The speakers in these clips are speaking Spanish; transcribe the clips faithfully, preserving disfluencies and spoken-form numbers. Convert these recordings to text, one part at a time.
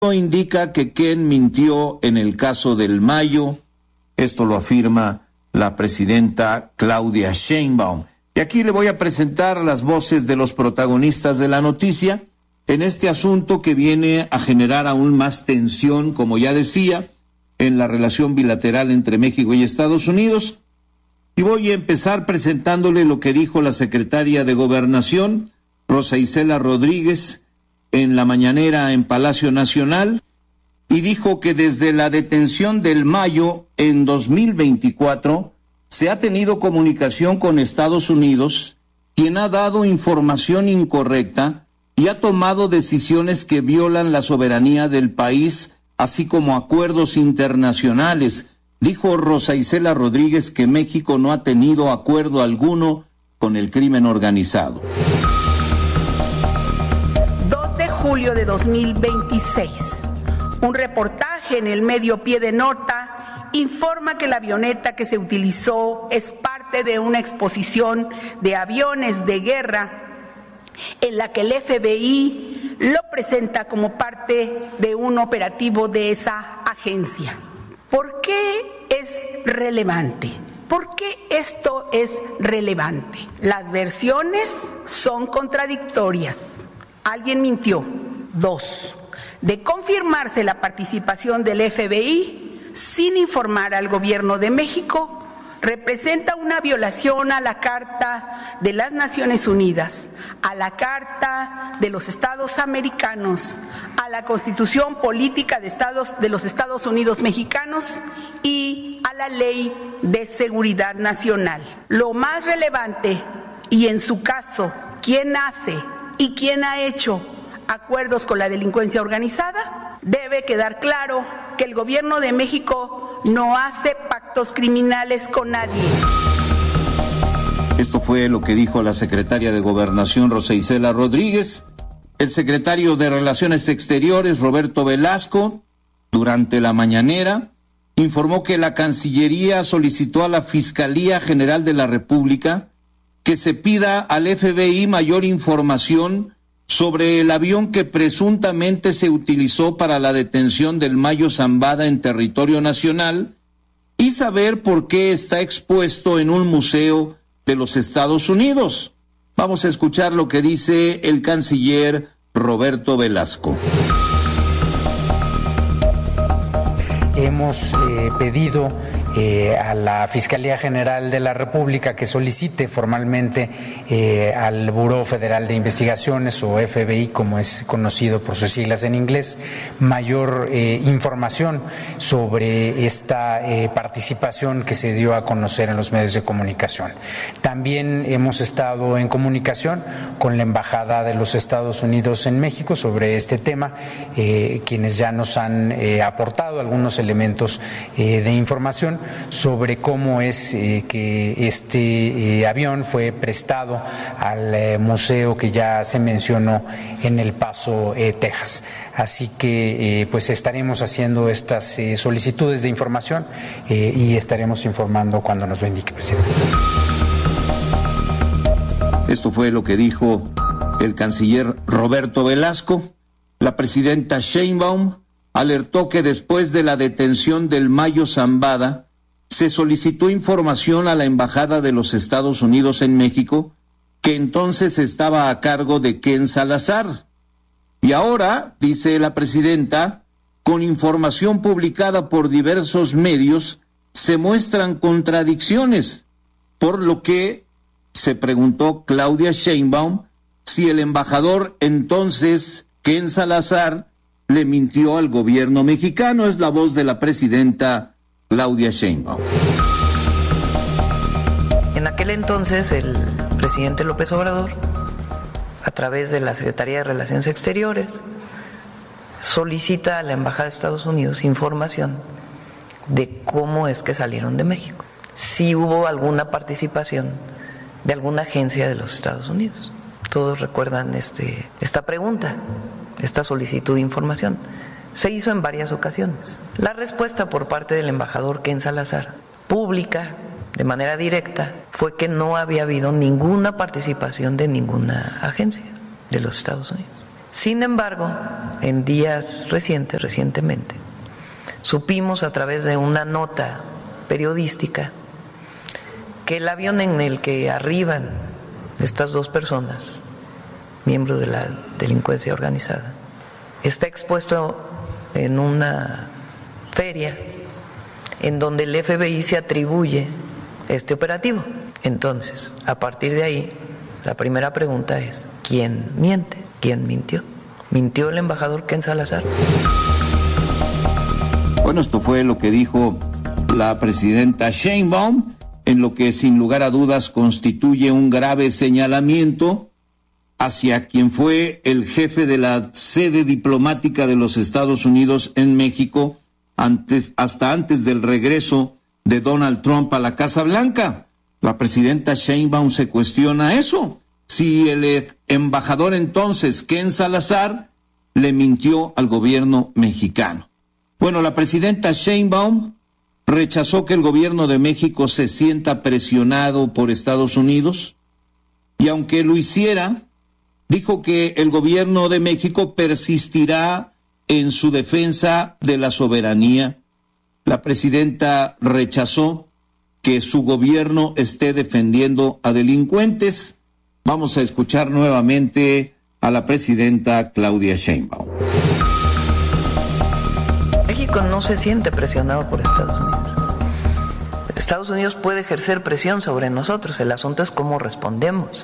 indica que Ken mintió en el caso del Mayo. Esto lo afirma la presidenta Claudia Sheinbaum. Y aquí le voy a presentar las voces de los protagonistas de la noticia en este asunto que viene a generar aún más tensión, como ya decía, en la relación bilateral entre México y Estados Unidos. Y voy a empezar presentándole lo que dijo la secretaria de Gobernación, Rosa Isela Rodríguez, en la mañanera en Palacio Nacional, y dijo que desde la detención del Mayo en dos mil veinticuatro se ha tenido comunicación con Estados Unidos, quien ha dado información incorrecta y ha tomado decisiones que violan la soberanía del país, así como acuerdos internacionales. Dijo Rosa Isela Rodríguez que México no ha tenido acuerdo alguno con el crimen organizado. Julio de dos mil veintiséis. Un reportaje en el medio Pie de Nota informa que la avioneta que se utilizó es parte de una exposición de aviones de guerra en la que el F B I lo presenta como parte de un operativo de esa agencia. ¿Por qué es relevante? ¿Por qué esto es relevante? Las versiones son contradictorias. Alguien mintió. Dos, de confirmarse la participación del F B I sin informar al gobierno de México, representa una violación a la Carta de las Naciones Unidas, a la Carta de los Estados Americanos, a la Constitución Política de Estados de los Estados Unidos Mexicanos y a la Ley de Seguridad Nacional. Lo más relevante, y en su caso, ¿quién hace y quién ha hecho acuerdos con la delincuencia organizada? Debe quedar claro que el gobierno de México no hace pactos criminales con nadie. Esto fue lo que dijo la secretaria de Gobernación, Rosa Isela Rodríguez. El secretario de Relaciones Exteriores, Roberto Velasco, durante la mañanera, informó que la Cancillería solicitó a la Fiscalía General de la República que se pida al F B I mayor información sobre el avión que presuntamente se utilizó para la detención del Mayo Zambada en territorio nacional y saber por qué está expuesto en un museo de los Estados Unidos. Vamos a escuchar lo que dice el canciller Roberto Velasco. Hemos eh, pedido Eh, a la Fiscalía General de la República que solicite formalmente eh, al Buró Federal de Investigaciones, o F B I como es conocido por sus siglas en inglés, mayor eh, información sobre esta eh, participación que se dio a conocer en los medios de comunicación. También hemos estado en comunicación con la Embajada de los Estados Unidos en México sobre este tema, eh, quienes ya nos han eh, aportado algunos elementos eh, de información sobre cómo es eh, que este eh, avión fue prestado al eh, museo que ya se mencionó en El Paso, eh, Texas. Así que eh, pues estaremos haciendo estas eh, solicitudes de información eh, y estaremos informando cuando nos lo indique, presidente. Esto fue lo que dijo el canciller Roberto Velasco. La presidenta Sheinbaum alertó que después de la detención del Mayo Zambada se solicitó información a la Embajada de los Estados Unidos en México, que entonces estaba a cargo de Ken Salazar. Y ahora, dice la presidenta, con información publicada por diversos medios, se muestran contradicciones, por lo que se preguntó Claudia Sheinbaum si el embajador entonces, Ken Salazar, le mintió al gobierno mexicano. Es la voz de la presidenta Claudia Sheinbaum. En aquel entonces el presidente López Obrador, a través de la Secretaría de Relaciones Exteriores, solicita a la Embajada de Estados Unidos información de cómo es que salieron de México, si hubo alguna participación de alguna agencia de los Estados Unidos. Todos recuerdan este, esta pregunta, esta solicitud de información. Se hizo en varias ocasiones. La respuesta por parte del embajador Ken Salazar, pública, de manera directa, fue que no había habido ninguna participación de ninguna agencia de los Estados Unidos. Sin embargo, en días recientes, recientemente, supimos a través de una nota periodística que el avión en el que arriban estas dos personas, miembros de la delincuencia organizada, está expuesto en una feria en donde el F B I se atribuye este operativo. Entonces, a partir de ahí, la primera pregunta es, ¿quién miente? ¿Quién mintió? ¿Mintió el embajador Ken Salazar? Bueno, esto fue lo que dijo la presidenta Sheinbaum, en lo que sin lugar a dudas constituye un grave señalamiento hacia quien fue el jefe de la sede diplomática de los Estados Unidos en México antes, hasta antes del regreso de Donald Trump a la Casa Blanca. La presidenta Sheinbaum se cuestiona eso, si el embajador entonces, Ken Salazar, le mintió al gobierno mexicano. Bueno, la presidenta Sheinbaum rechazó que el gobierno de México se sienta presionado por Estados Unidos, y aunque lo hiciera, dijo que el gobierno de México persistirá en su defensa de la soberanía. La presidenta rechazó que su gobierno esté defendiendo a delincuentes. Vamos a escuchar nuevamente a la presidenta Claudia Sheinbaum. México no se siente presionado por Estados Unidos. Estados Unidos puede ejercer presión sobre nosotros, el asunto es cómo respondemos.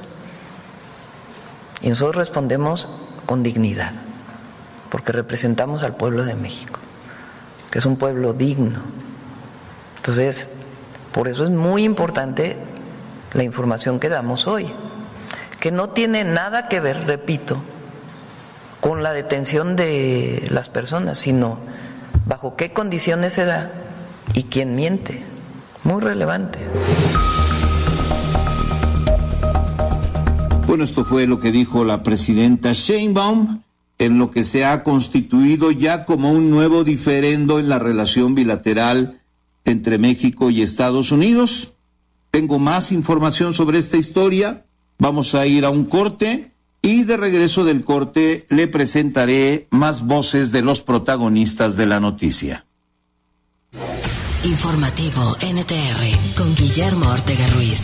Y nosotros respondemos con dignidad, porque representamos al pueblo de México, que es un pueblo digno. Entonces, por eso es muy importante la información que damos hoy, que no tiene nada que ver, repito, con la detención de las personas, sino bajo qué condiciones se da y quién miente. Muy relevante. Bueno, esto fue lo que dijo la presidenta Sheinbaum, en lo que se ha constituido ya como un nuevo diferendo en la relación bilateral entre México y Estados Unidos. Tengo más información sobre esta historia. Vamos a ir a un corte y de regreso del corte le presentaré más voces de los protagonistas de la noticia. Informativo N T R con Guillermo Ortega Ruiz.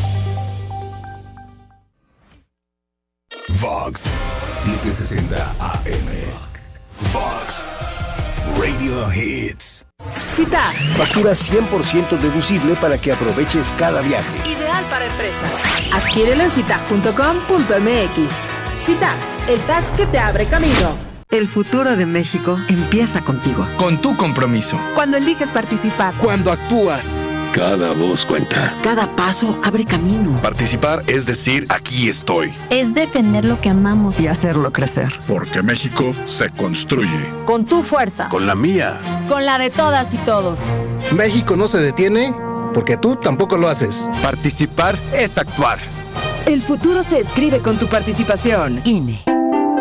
Vox setecientos sesenta A M. Vox Radio Hits. Cita. Factura cien por ciento deducible para que aproveches cada viaje. Ideal para empresas. Adquiérelo en cita punto com punto m x. Cita, el tag que te abre camino. El futuro de México empieza contigo. Con tu compromiso. Cuando eliges participar. Cuando actúas. Cada voz cuenta. Cada paso abre camino. Participar es decir, aquí estoy. Es defender lo que amamos. Y hacerlo crecer. Porque México se construye. Con tu fuerza. Con la mía. Con la de todas y todos. México no se detiene porque tú tampoco lo haces. Participar es actuar. El futuro se escribe con tu participación. I N E.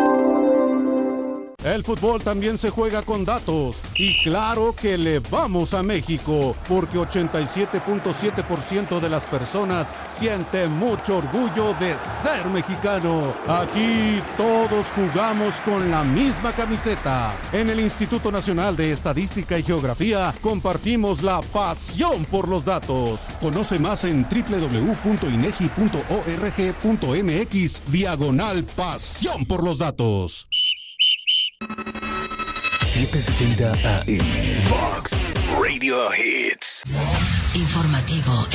El fútbol también se juega con datos y claro que le vamos a México porque ochenta y siete punto siete por ciento de las personas siente mucho orgullo de ser mexicano. Aquí todos jugamos con la misma camiseta. En el Instituto Nacional de Estadística y Geografía compartimos la pasión por los datos. Conoce más en doble u doble u doble u punto inegi punto org punto m x diagonal pasión por los datos. setecientos sesenta A M. Vox Radio Hits. Informativo